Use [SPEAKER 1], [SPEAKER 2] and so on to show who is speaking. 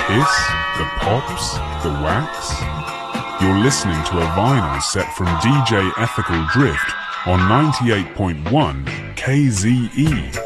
[SPEAKER 1] hiss, the pops, the wax. You're listening to a vinyl set from DJ Ethical Drift on 98.1 KZE.